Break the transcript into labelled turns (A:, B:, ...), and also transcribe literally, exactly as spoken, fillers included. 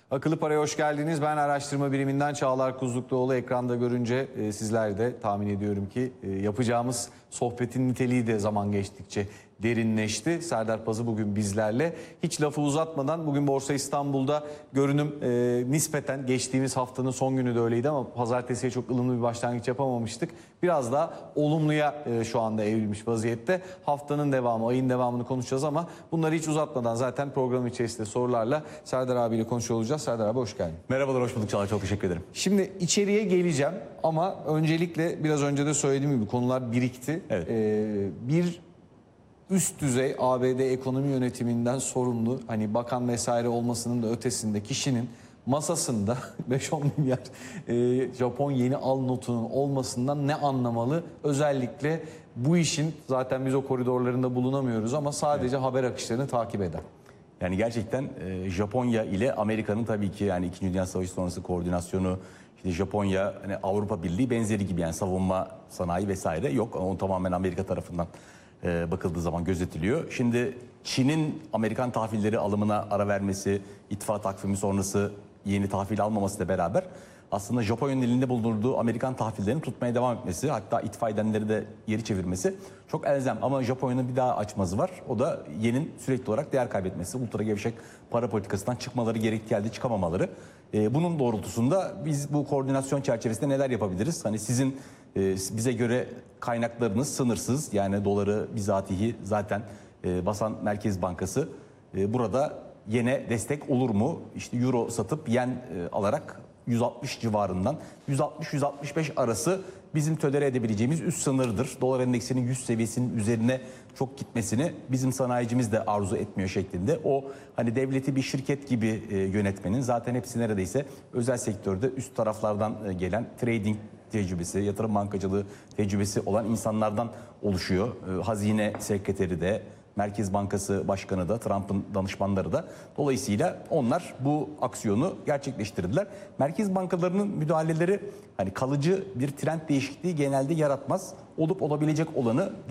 A: Akıllı Para'ya hoş geldiniz. Ben araştırma biriminden Çağlar Kuzlukluoğlu. Ekranda görünce e, sizler de tahmin ediyorum ki e, yapacağımız sohbetin niteliği de zaman geçtikçe derinleşti. Serdar Pazı bugün bizlerle. Hiç lafı uzatmadan bugün Borsa İstanbul'da görünüm e, nispeten geçtiğimiz haftanın son günü de öyleydi ama pazartesiye çok ılımlı bir başlangıç yapamamıştık. Biraz daha olumluya e, şu anda evrilmiş vaziyette. Haftanın devamı, ayın devamını konuşacağız ama bunları hiç uzatmadan zaten program içerisinde sorularla Serdar abiyle konuşuyor olacağız. Serdar abi hoş geldin.
B: Merhabalar, hoş bulduk Çağlar. Çok teşekkür ederim.
A: Şimdi içeriye geleceğim ama öncelikle biraz önce de söylediğim gibi konular birikti.
B: Evet.
A: Ee, bir üst düzey A B D ekonomi yönetiminden sorumlu, hani bakan vesaire olmasının da ötesinde kişinin masasında beş on milyar e, Japon yeni al notunun olmasından ne anlamalı? Özellikle bu işin, zaten biz o koridorlarında bulunamıyoruz ama sadece evet. haber akışlarını takip eden.
B: Yani gerçekten e, Japonya ile Amerika'nın tabii ki yani İkinci Dünya Savaşı sonrası koordinasyonu, işte Japonya, hani Avrupa Birliği benzeri gibi, yani savunma sanayi vesaire yok. O tamamen Amerika tarafından e, bakıldığı zaman gözetiliyor. Şimdi Çin'in Amerikan tahvilleri alımına ara vermesi, ittifak takvimi sonrası yeni tahvil almamasıyla beraber aslında Japonya'nın elinde bulundurduğu Amerikan tahvillerini tutmaya devam etmesi, hatta itfaiye edenleri de geri çevirmesi çok elzem. Ama Japonya'nın bir daha açmazı var. O da yenin sürekli olarak değer kaybetmesi, ultra gevşek para politikasından çıkmaları, gerektiği halde çıkamamaları. Ee, bunun doğrultusunda biz bu koordinasyon çerçevesinde neler yapabiliriz? Hani sizin e, bize göre kaynaklarınız sınırsız, yani doları bizatihi zaten e, basan Merkez Bankası e, burada yene destek olur mu? İşte euro satıp yen e, alarak yüz altmış civarından yüz altmış yüz altmış beş arası bizim tolere edebileceğimiz üst sınırdır. Dolar endeksinin yüz seviyesinin üzerine çok gitmesini bizim sanayicimiz de arzu etmiyor şeklinde. O hani devleti bir şirket gibi e, yönetmenin, zaten hepsi neredeyse özel sektörde üst taraflardan e, gelen trading tecrübesi, yatırım bankacılığı tecrübesi olan insanlardan oluşuyor. E, hazine sekreteri de, Merkez Bankası Başkanı da, Trump'ın danışmanları da. Dolayısıyla onlar bu aksiyonu gerçekleştirdiler. Merkez bankalarının müdahaleleri hani kalıcı bir trend değişikliği genelde yaratmaz. Olup olabilecek olanı